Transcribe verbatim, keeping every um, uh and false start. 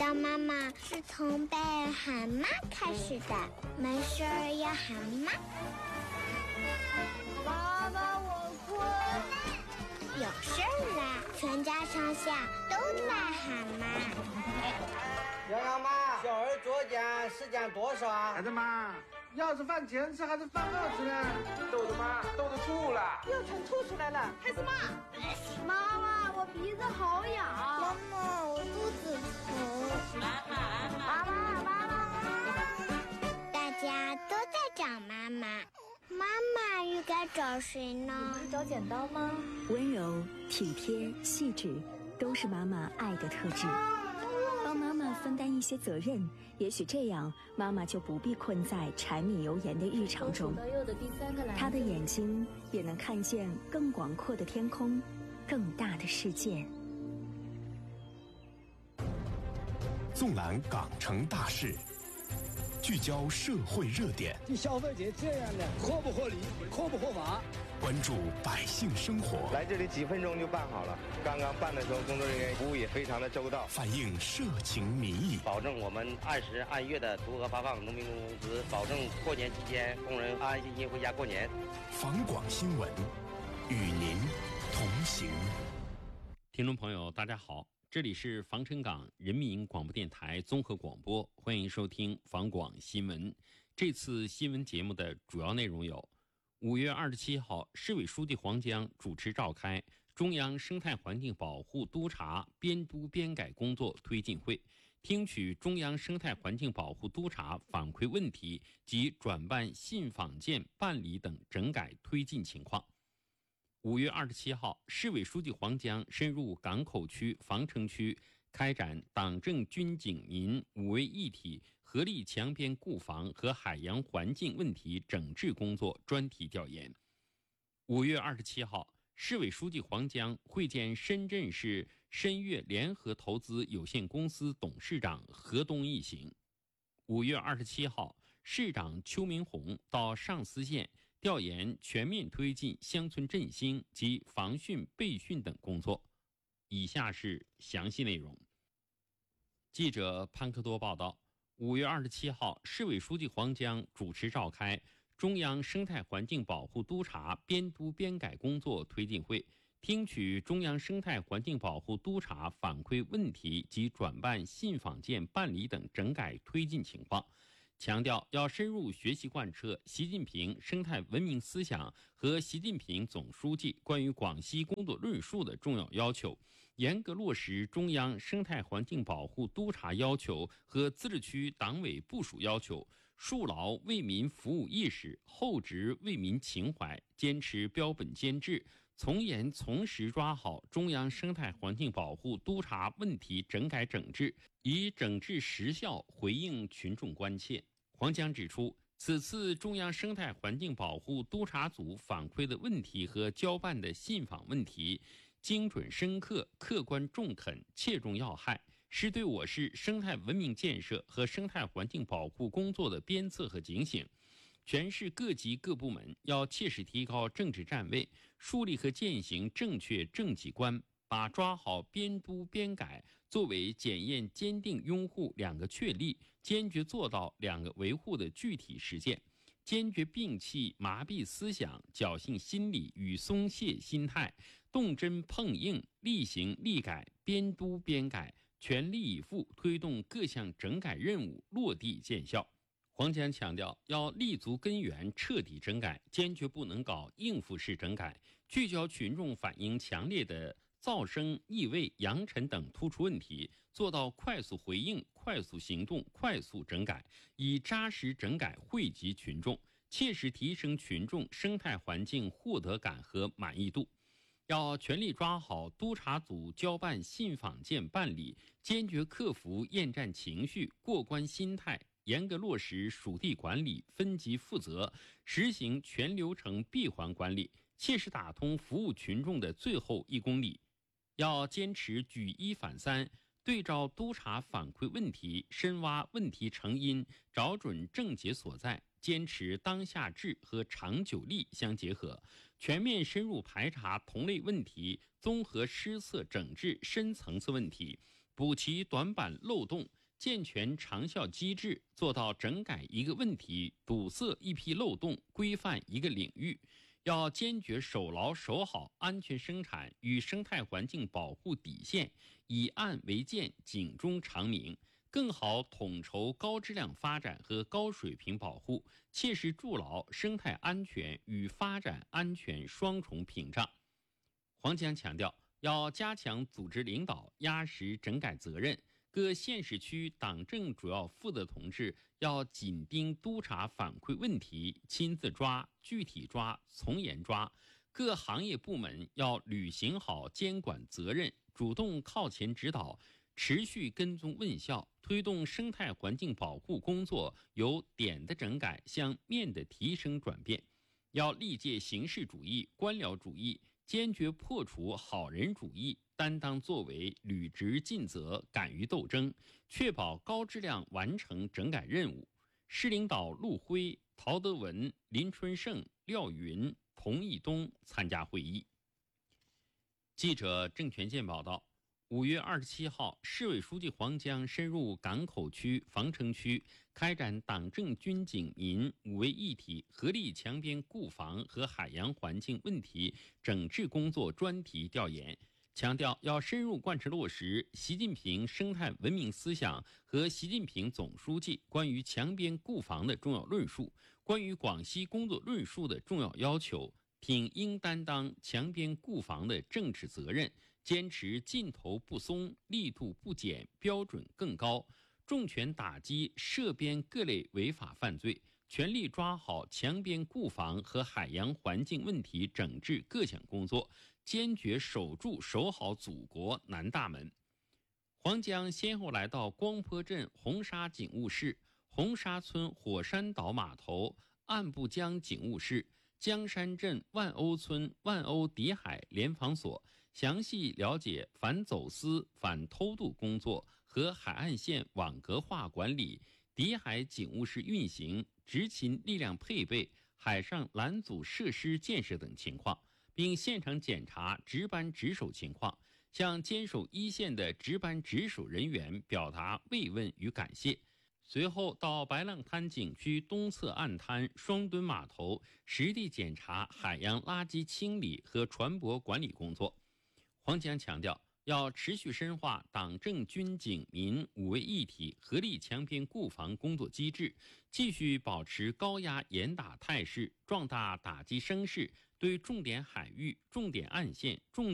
当妈妈是从被喊妈开始的，没事儿要喊妈。 妈妈，我困。 有事儿啦，全家上下都在喊妈。 洋洋妈，小儿作检时间多少？ 孩子妈，要是饭前吃还是饭后吃呢？ 豆子妈，豆子吐了， 又全吐出来了。孩子妈，妈妈，我鼻子好痒。 妈妈，我肚子疼。 妈妈，妈妈，妈妈， 大家都在找妈妈，妈妈又该找谁呢？ 你会找剪刀吗？ 温柔、体贴、细致，都是妈妈爱的特质。帮妈妈分担一些责任，也许这样妈妈就不必困在柴米油盐的日常中。她的眼睛也能看见更广阔的天空，更大的世界。 纵览港城大事，聚焦社会热点。 就消费者这样的，合不合理，合不合法？ 关注百姓生活。 来这里几分钟就办好了，刚刚办的时候工作人员服务也非常的周到， 反映社情民意， 保证我们按时按月的如何发放农民工工资，保证过年期间工人安安心心回家过年。 访广新闻，与您同行。 听众朋友大家好，这里是防城港人民广播电台综合广播，欢迎收听访广新闻。这次新闻节目的主要内容有：五月二十七号，市委书记黄江主持召开中央生态环境保护督察编督编改工作推进会，听取中央生态环境保护督察反馈问题及转办信访件办理等整改推进情况。五月二十七号，市委书记黄江深入港口区、防城区，开展党政军警民五位一体合力强编固防和海洋环境问题整治工作专题调研。五月二十七号，市委书记黄江会见深圳市深粤联合投资有限公司董事长何东一行。五月二十七号，市长邱明红到上思县调研全面推进乡村振兴及防汛备汛等工作。以下是详细内容。记者潘克多报道，五月二十七号，市委书记黄江主持召开中央生态环境保护督察编督编改工作推进会，听取中央生态环境保护督察反馈问题及转办信访件办理等整改推进情况，强调要深入学习贯彻习近平生态文明思想和习近平总书记关于广西工作论述的重要要求，严格落实中央生态环境保护督察要求和自治区党委部署要求，树牢为民服务意识，厚植为民情怀，坚持标本兼治，从严从实抓好中央生态环境保护督察问题整改整治，以整治实效回应群众关切。黄江指出，此次中央生态环境保护督察组反馈的问题和交办的信访问题精准深刻、客观中肯、切中要害，是对我市生态文明建设和生态环境保护工作的鞭策和警醒。全市各级各部门要切实提高政治站位，树立和践行正确政绩观，把抓好编督编改作为检验坚定拥护两个确立，坚决做到两个维护的具体实践，坚决摒弃麻痹思想、侥幸心理与松懈心态，动真碰硬，力行力改，编督编改，全力以赴推动各项整改任务落地见效。黄江强调，要立足根源，彻底整改，坚决不能搞应付式整改，聚焦群众反映强烈的噪声、异味、扬尘等突出问题，做到快速回应、快速行动、快速整改，以扎实整改惠及群众，切实提升群众生态环境获得感和满意度。要全力抓好督察组交办信访件办理，坚决克服厌战情绪、过关心态，严格落实属地管理、分级负责，实行全流程闭环管理，切实打通服务群众的最后一公里。要坚持举一反三，对照督查反馈问题，深挖问题成因，找准症结所在，坚持当下治和长久力相结合，全面深入排查同类问题，综合施策整治深层次问题， 补齐短板漏洞，健全长效机制，做到整改一个问题，堵塞一批漏洞，规范一个领域。要坚决守牢守好安全生产与生态环境保护底线，以案为鉴，警钟长鸣，更好统筹高质量发展和高水平保护，切实筑牢生态安全与发展安全双重屏障。黄江强调，要加强组织领导，压实整改责任。各县市区党政主要负责同志要紧盯督查反馈问题，亲自抓、具体抓、从严抓。各行业部门要履行好监管责任，主动靠前指导，持续跟踪问效，推动生态环境保护工作由点的整改向面的提升转变。要力戒形式主义、官僚主义，坚决破除好人主义，担当作为，履职尽责，敢于斗争，确保高质量完成整改任务。市领导陆辉、陶德文、林春胜、廖云、童义东参加会议。记者郑权健报道，五月二十七号，市委书记黄江深入港口区、防城区，开展党政军警民五位一体合力强边固防和海洋环境问题整治工作专题调研，强调要深入贯彻落实习近平生态文明思想和习近平总书记关于强边固防的重要论述，关于广西工作论述的重要要求，挺应担当强边固防的政治责任，坚持劲头不松、力度不减、标准更高，重拳打击涉边各类违法犯罪，全力抓好强边固防和海洋环境问题整治各项工作，坚决守住守好祖国南大门。黄江先后来到光坡镇红沙警务室、红沙村火山岛码头、岸布江警务室、江山镇万欧村万欧底海联防所，详细了解反走私、反偷渡工作和海岸线网格化管理、底海警务室运行、执勤力量配备、海上拦阻设施建设等情况，并现场检查值班值守情况，向坚守一线的值班值守人员表达慰问与感谢。随后到白浪滩景区东侧岸滩双墩码头实地检查海洋垃圾清理和船舶管理工作。黄江强调，要持续深化党政军警民五位一体合力强边固防工作机制，继续保持高压严打态势，壮大打击声势，对重点海域、重点岸线、重